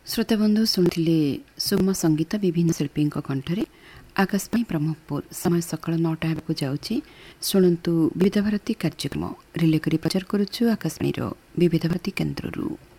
श्रोताबंधु शुणुले सुगम संगीत विभिन्न शिल्पी कंठरे आकाशवाणी ब्रह्मपुर समय सकाळ 9टा हेबाकु जाउछि। शुणन्तु विविध भारती कार्यक्रम रिले करी प्रचार करुछु आकाशवाणी विविध भारती केन्द्ररू।